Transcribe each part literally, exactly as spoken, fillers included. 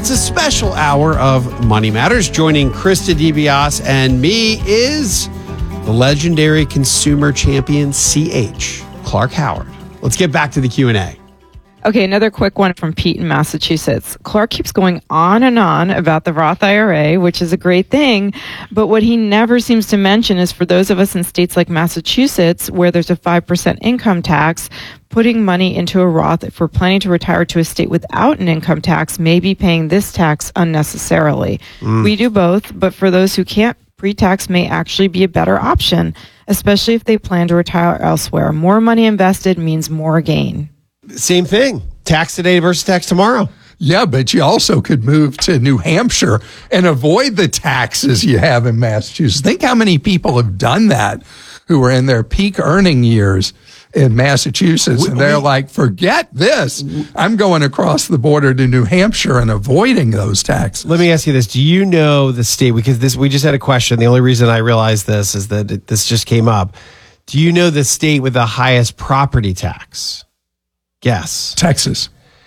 It's a special hour of Money Matters. Joining Krista DiBiase and me is the legendary consumer champion, C H, Clark Howard. Let's get back to the Q and A. Okay, another quick one from Pete in Massachusetts. Clark keeps going on and on about the Roth I R A, which is a great thing, but what he never seems to mention is for those of us in states like Massachusetts, where there's a five percent income tax, putting money into a Roth, if we're planning to retire to a state without an income tax, may be paying this tax unnecessarily. Mm. We do both, but for those who can't, pre-tax may actually be a better option, especially if they plan to retire elsewhere. More money invested means more gain. Same thing. Tax today versus tax tomorrow. Yeah, but you also could move to New Hampshire and avoid the taxes you have in Massachusetts. Think how many people have done that who are in their peak earning years in Massachusetts, and they're like, forget this. I'm going across the border to New Hampshire and avoiding those taxes. Let me ask you this. Do you know the state? Because this, we just had a question. The only reason I realized this is that it, this just came up. Do you know the state with the highest property tax? Guess. Texas.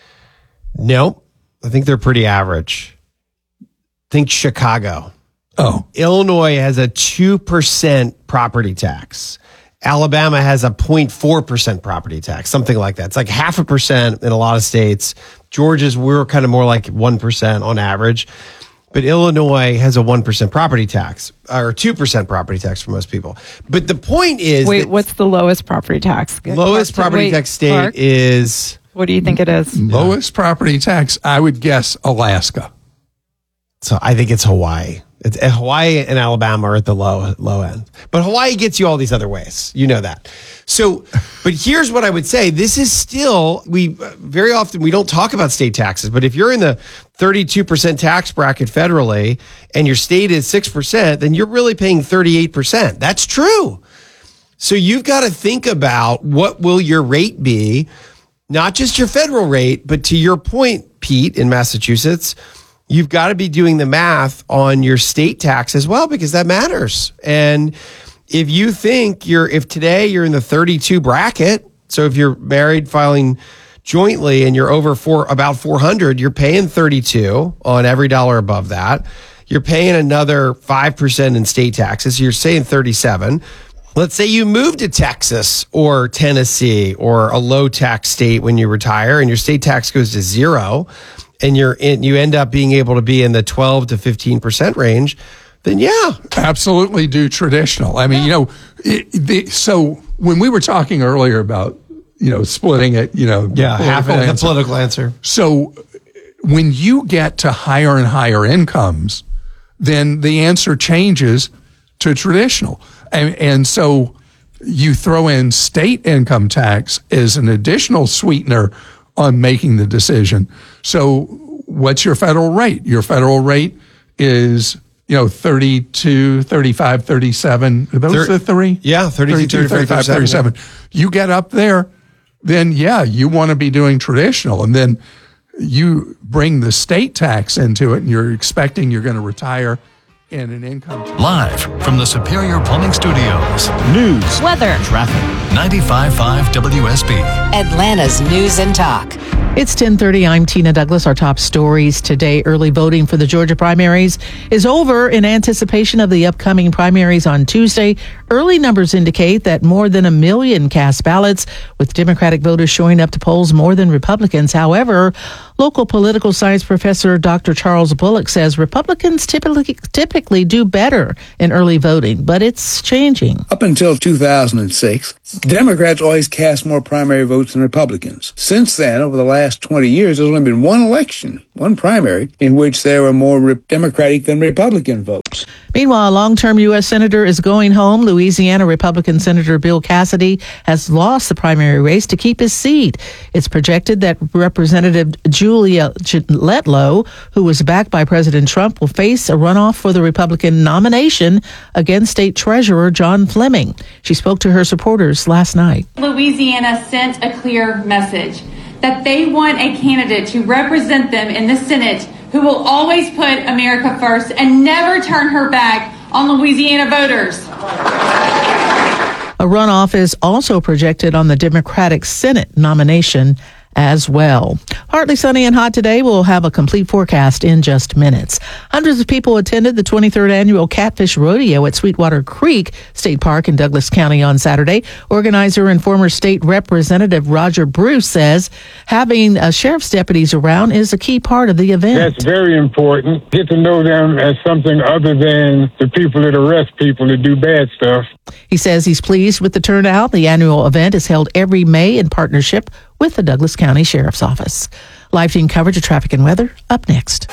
No, I think they're pretty average. Think Chicago. Oh. Illinois has a two percent property tax. Alabama has a zero point four percent property tax, something like that. It's like half a percent in a lot of states. Georgia's, we're kind of more like one percent on average. But Illinois has a one percent property tax, or two percent property tax for most people. But the point is... Wait, what's the lowest property tax? Lowest Clark, property wait, tax state Clark? is... What do you think it is? Lowest property tax, I would guess Alaska. So I think it's Hawaii. It's Hawaii and Alabama are at the low low end. But Hawaii gets you all these other ways. You know that. So, but here's what I would say. This is still, we very often, we don't talk about state taxes, but if you're in the thirty-two percent tax bracket federally and your state is six percent, then you're really paying thirty-eight percent. That's true. So you've got to think about what will your rate be, not just your federal rate, but to your point, Pete, in Massachusetts, you've got to be doing the math on your state tax as well, because that matters. And if you think you're, if today you're in the thirty-two bracket, so if you're married filing jointly and you're over four, about four hundred, you're paying thirty-two on every dollar above that. You're paying another five percent in state taxes. So you're saying thirty-seven. Let's say you move to Texas or Tennessee or a low tax state when you retire and your state tax goes to zero, and you're in, you end up being able to be in the twelve to fifteen percent range, then yeah. Absolutely do traditional. I mean, you know, it, the, so when we were talking earlier about, you know, splitting it, you know. Yeah, half of the political answer. So when you get to higher and higher incomes, then the answer changes to traditional. And, and so you throw in state income tax as an additional sweetener on making the decision. So what's your federal rate? Your federal rate is, you know, thirty-two, thirty-five, thirty-seven. Are those Thir- the three? Yeah, thirty-two, thirty-five, thirty-seven. You get up there, then yeah, you want to be doing traditional. And then you bring the state tax into it and you're expecting you're going to retire in an income tax. Live from the Superior Plumbing Studios. News, weather, traffic. ninety-five point five W S B. Atlanta's News and Talk. It's ten thirty. I'm Tina Douglas. Our top stories today. Early voting for the Georgia primaries is over in anticipation of the upcoming primaries on Tuesday. Early numbers indicate that more than a million cast ballots, with Democratic voters showing up to polls more than Republicans. However, local political science professor Doctor Charles Bullock says Republicans typically typically do better in early voting, but it's changing. Up until two thousand six, Democrats always cast more primary votes than Republicans. Since then, over the last twenty years, there's only been one election, one primary, in which there were more re- Democratic than Republican votes. Meanwhile, a long-term U S senator is going home. Louisiana Republican Senator Bill Cassidy has lost the primary race to keep his seat. It's projected that Representative Julia Letlow, who was backed by President Trump, will face a runoff for the Republican nomination against State Treasurer John Fleming. She spoke to her supporters last night. Louisiana sent a clear message that they want a candidate to represent them in the Senate who will always put America first and never turn her back on Louisiana voters. A runoff is also projected on the Democratic Senate nomination as well. Partly sunny and hot today. We'll have a complete forecast in just minutes. Hundreds of people attended the twenty-third annual Catfish Rodeo at Sweetwater Creek State Park in Douglas County on Saturday. Organizer and former state representative Roger Bruce says having uh, sheriff's deputies around is a key part of the event. That's very important. Get to know them as something other than the people that arrest people that do bad stuff. He says he's pleased with the turnout. The annual event is held every May in partnership with the Douglas County Sheriff's Office. Live team coverage of traffic and weather up next.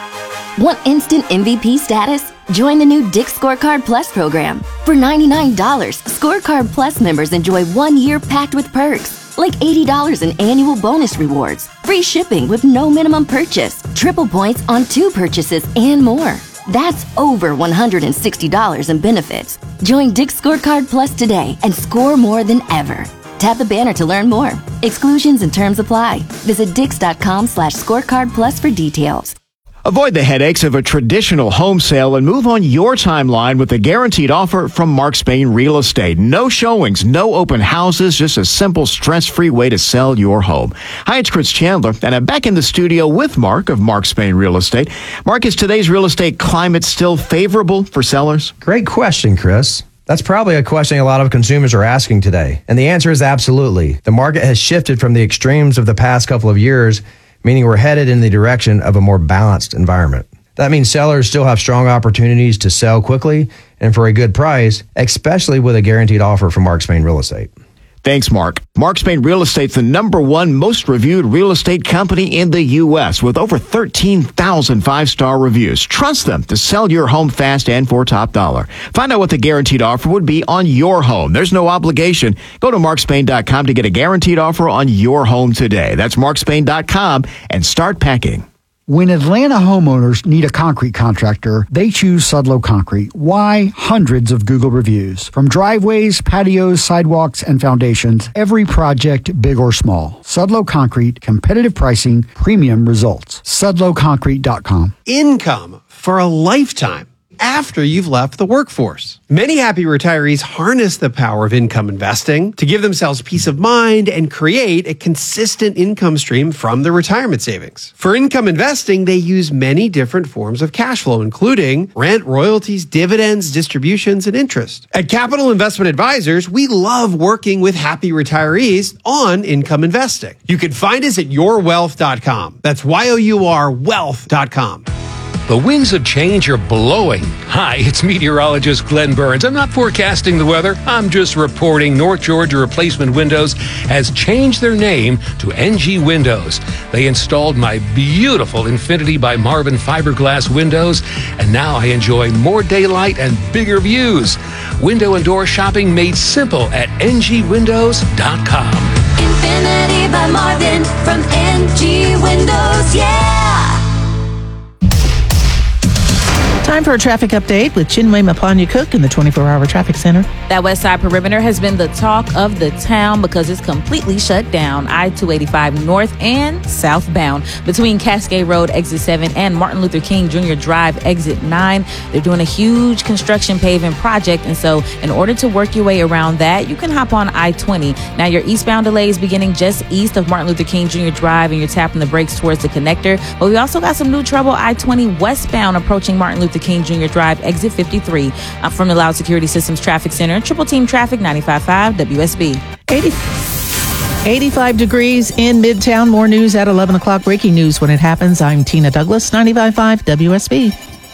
Want instant M V P status? Join the new Dick's Scorecard Plus program. For ninety-nine dollars, Scorecard Plus members enjoy one year packed with perks, like eighty dollars in annual bonus rewards, free shipping with no minimum purchase, triple points on two purchases, and more. That's over one hundred sixty dollars in benefits. Join Dick's Scorecard Plus today and score more than ever. Tap the banner to learn more. Exclusions and terms apply. Visit dix.com slash scorecard plus for details. Avoid the headaches of a traditional home sale and move on your timeline with a guaranteed offer from Mark Spain Real Estate. No showings, no open houses, just a simple, stress-free way to sell your home. Hi, it's Chris Chandler, and I'm back in the studio with Mark of Mark Spain Real Estate. Mark, is today's real estate climate still favorable for sellers? Great question, Chris. That's probably a question a lot of consumers are asking today. And the answer is absolutely. The market has shifted from the extremes of the past couple of years, meaning we're headed in the direction of a more balanced environment. That means sellers still have strong opportunities to sell quickly and for a good price, especially with a guaranteed offer from Mark Spain Real Estate. Thanks, Mark. Mark Spain Real Estate's the number one most reviewed real estate company in the U S with over thirteen thousand five-star reviews. Trust them to sell your home fast and for top dollar. Find out what the guaranteed offer would be on your home. There's no obligation. Go to mark spain dot com to get a guaranteed offer on your home today. That's mark spain dot com and start packing. When Atlanta homeowners need a concrete contractor, they choose Sudlow Concrete. Why? Hundreds of Google reviews. From driveways, patios, sidewalks, and foundations, every project, big or small. Sudlow Concrete, competitive pricing, premium results. sudlow concrete dot com. Income for a lifetime after you've left the workforce. Many happy retirees harness the power of income investing to give themselves peace of mind and create a consistent income stream from their retirement savings. For income investing, they use many different forms of cash flow, including rent, royalties, dividends, distributions, and interest. At Capital Investment Advisors, we love working with happy retirees on income investing. You can find us at your wealth dot com. That's Y O U R wealth dot com. The winds of change are blowing. Hi, it's meteorologist Glenn Burns. I'm not forecasting the weather. I'm just reporting North Georgia Replacement Windows has changed their name to N G Windows. They installed my beautiful Infinity by Marvin fiberglass windows, and now I enjoy more daylight and bigger views. Window and door shopping made simple at N G windows dot com. Infinity by Marvin from N G Windows, yeah! Time for a traffic update with Chinwe Mapanya-Cook in the twenty-four hour Traffic Center. That west side perimeter has been the talk of the town because it's completely shut down. I two eighty-five north and southbound between Cascade Road, exit seven, and Martin Luther King Junior Drive, exit nine. They're doing a huge construction paving project, and so in order to work your way around that, you can hop on I twenty. Now, your eastbound delay is beginning just east of Martin Luther King Junior Drive, and you're tapping the brakes towards the connector. But we also got some new trouble I twenty westbound approaching Martin Luther King Junior Drive, exit fifty-three. I'm from the Loud Security Systems Traffic Center, Triple Team Traffic, ninety-five point five W S B. eighty, eighty-five degrees in Midtown. More news at eleven o'clock. Breaking news when it happens. I'm Tina Douglas, ninety-five point five W S B.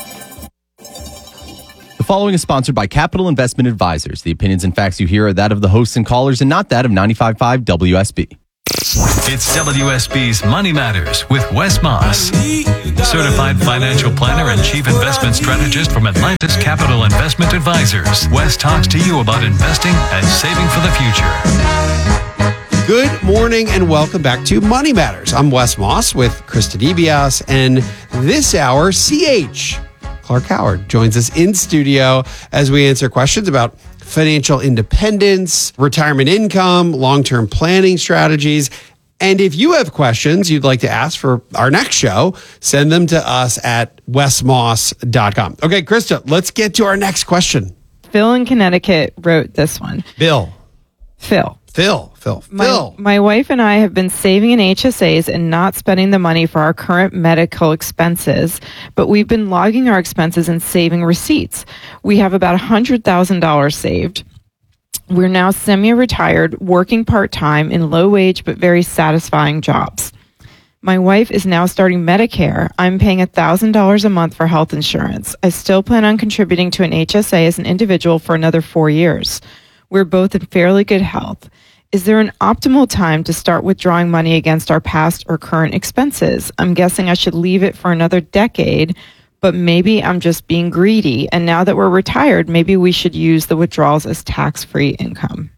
The following is sponsored by Capital Investment Advisors. The opinions and facts you hear are that of the hosts and callers and not that of ninety-five point five W S B. It's W S B's Money Matters with Wes Moss, certified financial planner and chief investment strategist from Atlantis Capital Investment Advisors. Wes talks to you about investing and saving for the future. Good morning and welcome back to Money Matters. I'm Wes Moss with Krista DeBias, and this hour, C H Clark Howard joins us in studio as we answer questions about financial independence, retirement income, long-term planning strategies. And if you have questions you'd like to ask for our next show, send them to us at wes moss dot com. Okay, Krista, let's get to our next question. Phil in Connecticut wrote this one. Bill. Phil. Phil, Phil, My, Phil. my wife and I have been saving in H S As and not spending the money for our current medical expenses, but we've been logging our expenses and saving receipts. We have about one hundred thousand dollars saved. We're now semi-retired, working part-time in low-wage but very satisfying jobs. My wife is now starting Medicare. I'm paying one thousand dollars a month for health insurance. I still plan on contributing to an H S A as an individual for another four years. We're both in fairly good health. Is there an optimal time to start withdrawing money against our past or current expenses? I'm guessing I should leave it for another decade, but maybe I'm just being greedy. And now that we're retired, maybe we should use the withdrawals as tax-free income.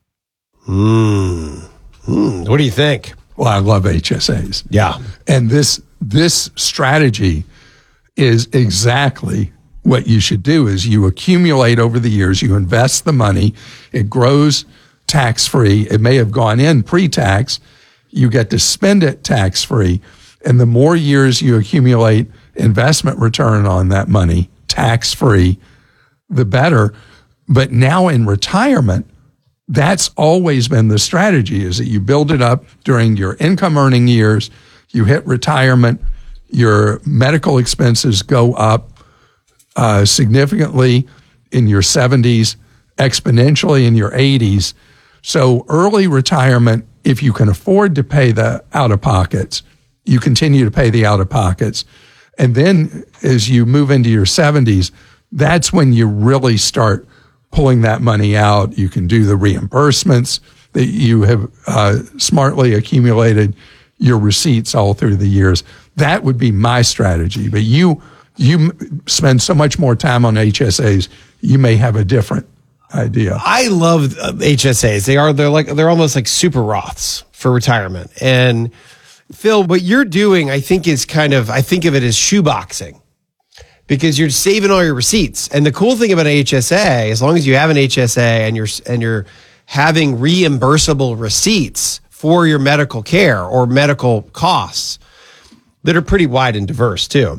Hmm. Hmm. What do you think? Well, I love H S As. Yeah. And this this strategy is exactly what you should do is you accumulate over the years, you invest the money, it grows tax-free. It may have gone in pre-tax. You get to spend it tax-free. And the more years you accumulate investment return on that money, tax-free, the better. But now in retirement, that's always been the strategy, is that you build it up during your income earning years, you hit retirement, your medical expenses go up uh, significantly in your seventies, exponentially in your eighties. So early retirement, if you can afford to pay the out-of-pockets, you continue to pay the out-of-pockets. And then as you move into your seventies, that's when you really start pulling that money out. You can do the reimbursements that you have uh, smartly accumulated your receipts all through the years. That would be my strategy. But you you spend so much more time on H S As, you may have a different idea. I love uh, H S As. They are they're like they're almost like super Roths for retirement. And Phil, what you're doing, I think, is kind of I think of it as shoeboxing, because you're saving all your receipts. And the cool thing about an H S A, as long as you have an H S A and you're and you're having reimbursable receipts for your medical care or medical costs that are pretty wide and diverse too,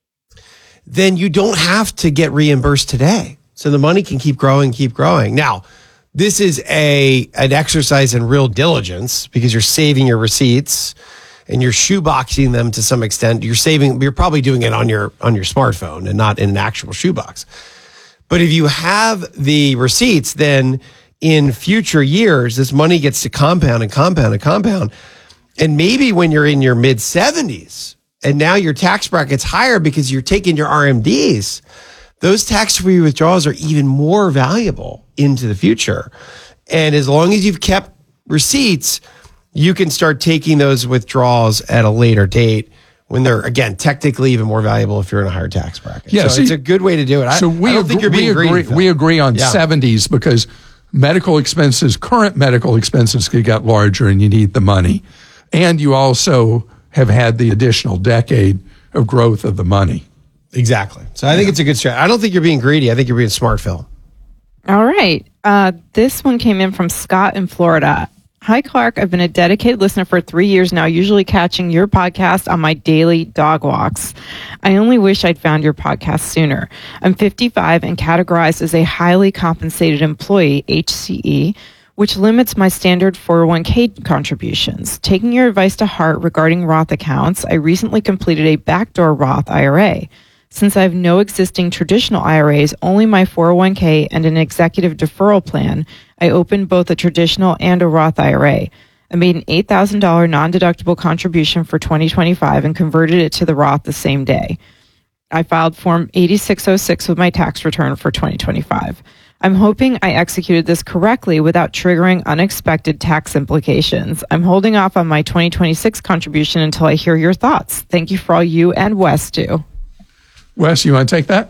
then you don't have to get reimbursed today. So the money can keep growing, keep growing. Now, this is a an exercise in real diligence, because you're saving your receipts and you're shoeboxing them to some extent. You're saving, you're probably doing it on your on your smartphone and not in an actual shoebox. But if you have the receipts, then in future years, this money gets to compound and compound and compound. And maybe when you're in your mid seventies and now your tax bracket's higher because you're taking your R M Ds, those tax-free withdrawals are even more valuable into the future. And as long as you've kept receipts, you can start taking those withdrawals at a later date when they're, again, technically even more valuable if you're in a higher tax bracket. Yeah, so see, it's a good way to do it. I, so we I don't agree, think you're being we agree, greedy. we agree on Yeah. seventies, because medical expenses, current medical expenses could get larger and you need the money. And you also have had the additional decade of growth of the money. Exactly. So I think it's a good strategy. I don't think you're being greedy. I think you're being smart, Phil. All right. Uh, this one came in from Scott in Florida. Hi, Clark. I've been a dedicated listener for three years now, usually catching your podcast on my daily dog walks. I only wish I'd found your podcast sooner. I'm fifty-five and categorized as a highly compensated employee, H C E, which limits my standard four oh one k contributions. Taking your advice to heart regarding Roth accounts, I recently completed a backdoor Roth I R A. Since I have no existing traditional I R As, only my four oh one k and an executive deferral plan, I opened both a traditional and a Roth I R A. I made an eight thousand dollars non-deductible contribution for twenty twenty-five and converted it to the Roth the same day. I filed Form eighty-six oh six with my tax return for twenty twenty-five. I'm hoping I executed this correctly without triggering unexpected tax implications. I'm holding off on my twenty twenty-six contribution until I hear your thoughts. Thank you for all you and Wes do. Wes, you want to take that?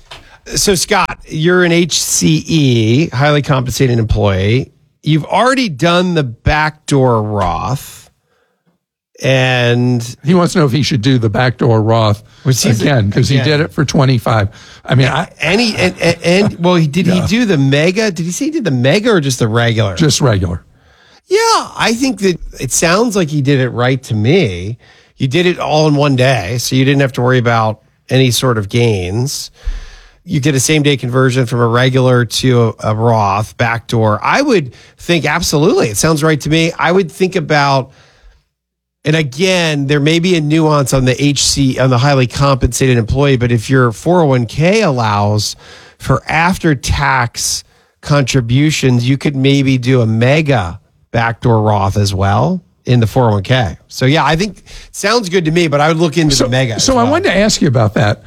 So, Scott, you're an H C E, highly compensated employee. You've already done the backdoor Roth. And he wants to know if he should do the backdoor Roth again, because he did it for twenty-five. I mean, I, and he, and, and, and well, did yeah. he do the mega? Did he say he did the mega or just the regular? Just regular. Yeah, I think that it sounds like he did it right to me. You did it all in one day, so you didn't have to worry about any sort of gains. you get a same day conversion from a regular to a, a Roth backdoor, I would think absolutely. It sounds right to me. I would think about, and again, there may be a nuance on the H C, on the highly compensated employee, but if your four oh one k allows for after tax contributions, you could maybe do a mega backdoor Roth as well in the four oh one k. So yeah, I think it sounds good to me, but I would look into so, the mega. So well. I wanted to ask you about that.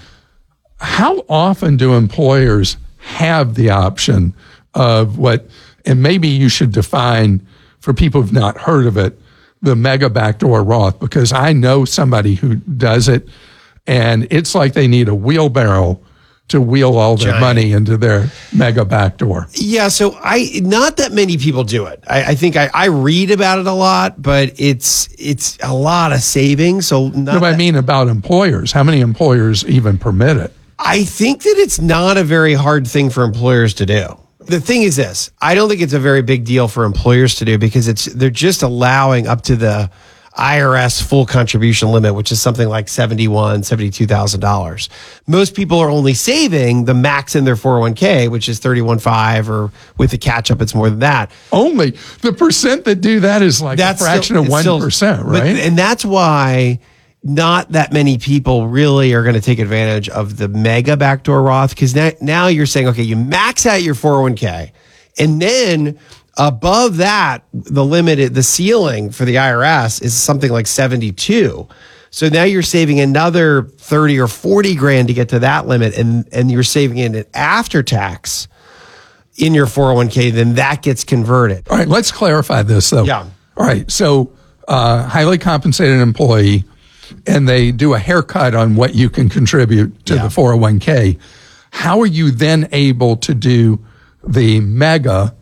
How often do employers have the option of what, and maybe you should define for people who've not heard of it, the mega backdoor Roth, because I know somebody who does it, and it's like they need a wheelbarrow to wheel all their Giant. money into their mega backdoor. Yeah, so I not that many people do it. I, I think I, I read about it a lot, but it's it's a lot of savings. So not No, but I that- mean about employers. How many employers even permit it? I think that it's not a very hard thing for employers to do. The thing is this, I don't think it's a very big deal for employers to do because it's they're just allowing up to the I R S full contribution limit, which is something like seventy-one thousand dollars, seventy-two thousand dollars. Most people are only saving the max in their four oh one k, which is thirty-one point five, or with the catch up, it's more than that. Only the percent that do that is like That's a fraction still- of it's one still- percent, but- right? and that's why not that many people really are going to take advantage of the mega backdoor Roth, because now, now you're saying, okay, you max out your four oh one k, and then above that, the limit, the ceiling for the I R S is something like seventy-two. So now you're saving another thirty or forty grand to get to that limit, and, and you're saving it after tax in your four oh one k, then that gets converted. All right, let's clarify this though. Yeah. All right, so uh, highly compensated employee, and they do a haircut on what you can contribute to Yeah. the four oh one k. How are you then able to do the mega,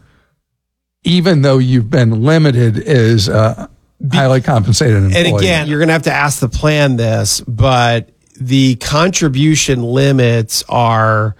even though you've been limited as a highly compensated employee? And again, you're going to have to ask the plan this, but the contribution limits are,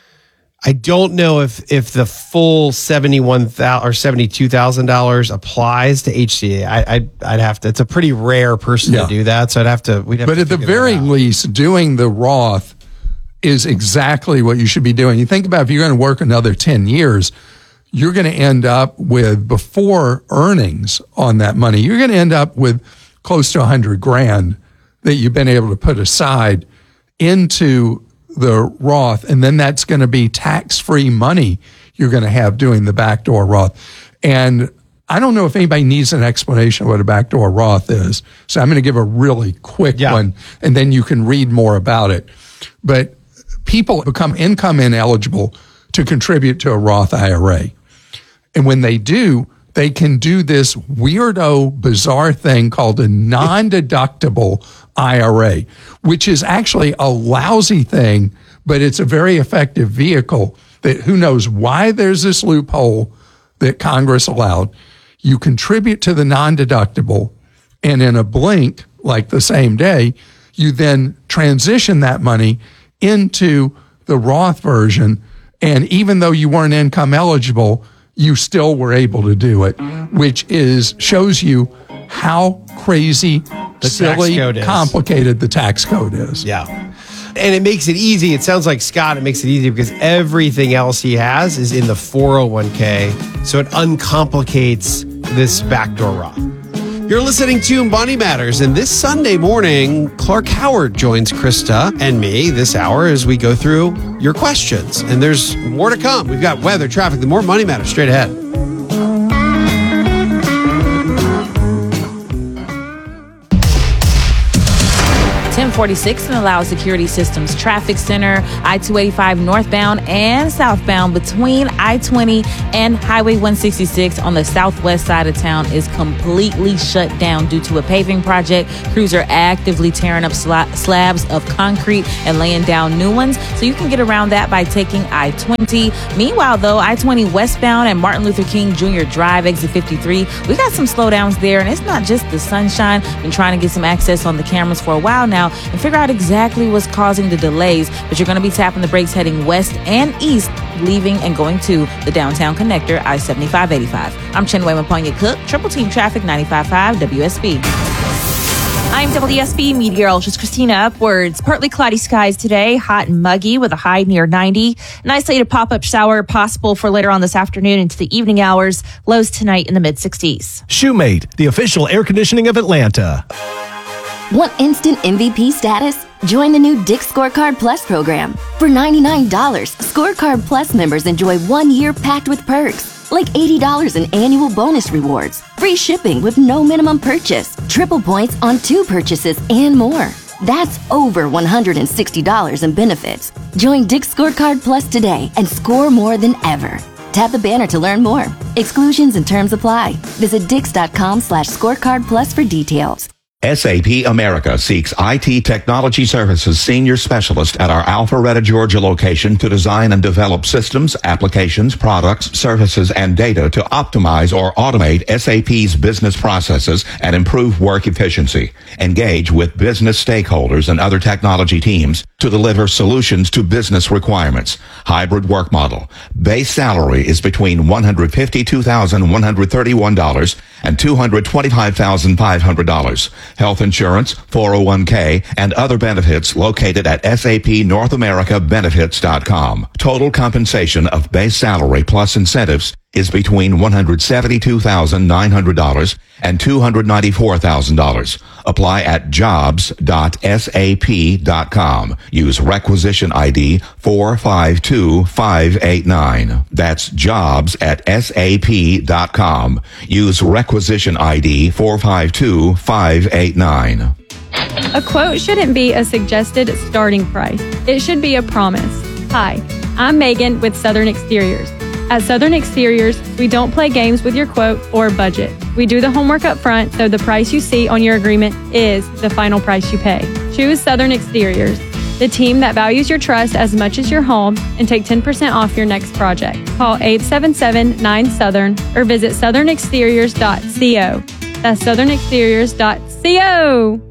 I don't know if if the full seventy-one thousand or seventy-two thousand dollars applies to H C A. I, I'd, I'd have to, it's a pretty rare person Yeah. to do that. So I'd have to, we'd have But to at the figure that very out. least, doing the Roth is exactly what you should be doing. You think about if you're going to work another ten years, you're going to end up with, before earnings on that money, you're going to end up with close to a hundred grand that you've been able to put aside into the Roth. And then that's going to be tax-free money you're going to have doing the backdoor Roth. And I don't know if anybody needs an explanation of what a backdoor Roth is. So I'm going to give a really quick Yeah. one, and then you can read more about it. But people become income ineligible to contribute to a Roth I R A. And when they do, they can do this weirdo, bizarre thing called a non-deductible I R A, which is actually a lousy thing, but it's a very effective vehicle that who knows why there's this loophole that Congress allowed. You contribute to the non-deductible, and in a blink, like the same day, you then transition that money into the Roth version. And even though you weren't income eligible, you still were able to do it, which is shows you how crazy, The silly, tax code is. complicated the tax code is. Yeah. And it makes it easy. It sounds like Scott, it makes it easy because everything else he has is in the four oh one k. So it uncomplicates this backdoor Roth. You're listening to Money Matters, and this Sunday morning, Clark Howard joins Krista and me this hour as we go through your questions. And there's more to come. We've got weather, traffic, the more Money Matters straight ahead. ten forty-six in the Lau Security Systems Traffic Center, I two eighty-five northbound and southbound between I twenty and Highway one sixty-six on the southwest side of town is completely shut down due to a paving project. Crews are actively tearing up sla- slabs of concrete and laying down new ones, so you can get around that by taking I twenty. Meanwhile, though, I twenty westbound and Martin Luther King Junior Drive, exit fifty-three, we got some slowdowns there, and it's not just the sunshine. Been trying to get some access on the cameras for a while now and figure out exactly what's causing the delays, but you're going to be tapping the brakes heading west and east, leaving and going to the downtown connector, I seventy-five eighty-five. I'm Chinwe Maponya Cook, Triple Team Traffic, ninety-five point five W S B. I'm W S B meteorologist Christina Upwards. Partly cloudy skies today, hot and muggy with a high near ninety. An isolated pop-up shower possible for later on this afternoon into the evening hours. Lows tonight in the mid-sixties. Shoemate, the official air conditioning of Atlanta. Want instant M V P status? Join the new Dick's Scorecard Plus program. For ninety-nine dollars, Scorecard Plus members enjoy one year packed with perks, like eighty dollars in annual bonus rewards, free shipping with no minimum purchase, triple points on two purchases, and more. That's over one hundred sixty dollars in benefits. Join Dick's Scorecard Plus today and score more than ever. Tap the banner to learn more. Exclusions and terms apply. Visit dix.com slash scorecard plus for details. S A P America seeks I T technology services senior specialist at our Alpharetta, Georgia location to design and develop systems, applications, products, services, and data to optimize or automate S A P's business processes and improve work efficiency. Engage with business stakeholders and other technology teams to deliver solutions to business requirements. Hybrid work model. Base salary is between one hundred fifty-two thousand one hundred thirty-one dollars and two hundred twenty-five thousand five hundred dollars. Health insurance, four oh one k, and other benefits located at S A P North America Benefits dot com. Total compensation of base salary plus incentives is between one hundred seventy-two thousand nine hundred dollars and two hundred ninety-four thousand dollars. Apply at jobs dot S A P dot com. Use requisition I D four five two five eight nine. That's jobs at S A P dot com. Use requisition I D four five two five eight nine. A quote shouldn't be a suggested starting price. It should be a promise. Hi, I'm Megan with Southern Exteriors. At Southern Exteriors, we don't play games with your quote or budget. We do the homework up front, so the price you see on your agreement is the final price you pay. Choose Southern Exteriors, the team that values your trust as much as your home, and take ten percent off your next project. Call eight seven seven nine Southern or visit southern exteriors dot co. That's southern exteriors dot co.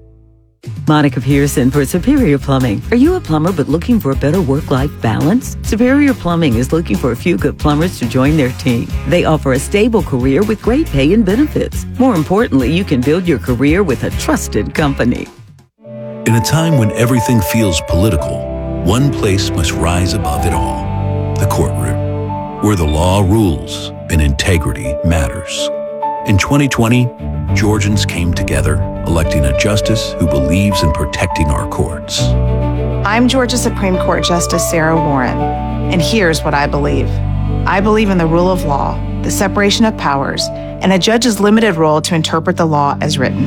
Monica Pearson for Superior Plumbing. Are you a plumber but looking for a better work-life balance? Superior Plumbing is looking for a few good plumbers to join their team. They offer a stable career with great pay and benefits. More importantly, you can build your career with a trusted company. In a time when everything feels political, one place must rise above it all. The courtroom, where the law rules and integrity matters. In twenty twenty, Georgians came together, electing a justice who believes in protecting our courts. I'm Georgia Supreme Court Justice Sarah Warren, and here's what I believe. I believe in the rule of law, the separation of powers, and a judge's limited role to interpret the law as written.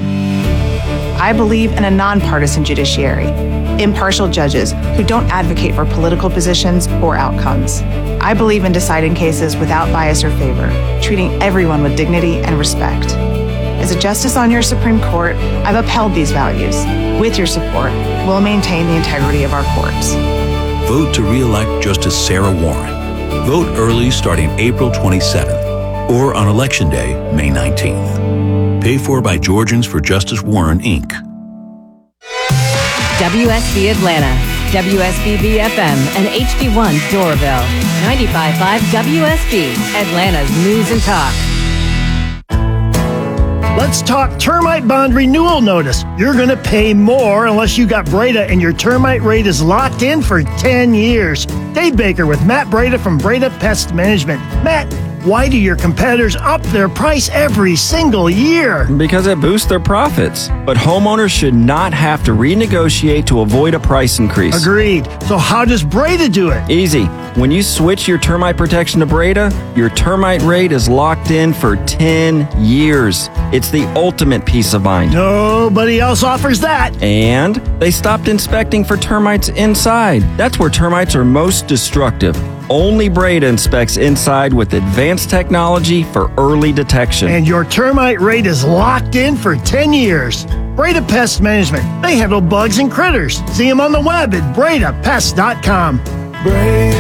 I believe in a nonpartisan judiciary, impartial judges who don't advocate for political positions or outcomes. I believe in deciding cases without bias or favor, treating everyone with dignity and respect. As a justice on your Supreme Court, I've upheld these values. With your support, we'll maintain the integrity of our courts. Vote to re-elect Justice Sarah Warren. Vote early starting April twenty-seventh or on Election Day, May nineteenth. Paid for by Georgians for Justice Warren, Incorporated. W S B Atlanta, W S B B F M, and H D one Doraville. ninety-five point five W S B, Atlanta's News and Talk. Let's talk termite bond renewal notice. You're going to pay more unless you got Breda and your termite rate is locked in for ten years. Dave Baker with Matt Breda from Breda Pest Management. Matt, why do your competitors up their price every single year? Because it boosts their profits. But homeowners should not have to renegotiate to avoid a price increase. Agreed. So how does Breda do it? Easy. When you switch your termite protection to Breda, your termite rate is locked in for ten years. It's the ultimate peace of mind. Nobody else offers that. And they stopped inspecting for termites inside. That's where termites are most destructive. Only Breda inspects inside with advanced technology for early detection. And your termite rate is locked in for ten years. Breda Pest Management. They handle bugs and critters. See them on the web at breda pest dot com. Breda.